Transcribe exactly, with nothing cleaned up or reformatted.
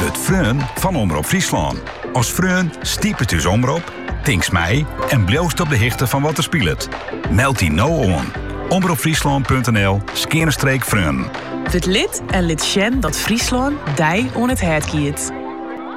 Het Freun van Omroep Friesland. Als Freun stiep het dus omroep, tinks mij en bloost op de hichte van wat er speelt. Meld die nou aan. omroepfriesland punt n l skerenstreek Freun. Word lid en lid sjen dat Friesland dij on het hert giet.